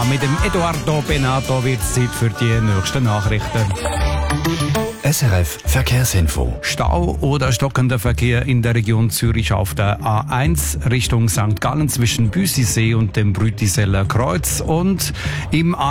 mit dem Eduardo Benato wird es Zeit für die nächsten Nachrichten. SRF Verkehrsinfo. Stau oder stockender Verkehr in der Region Zürich auf der A1 Richtung St. Gallen zwischen Büsisee und dem Brütiseller Kreuz und im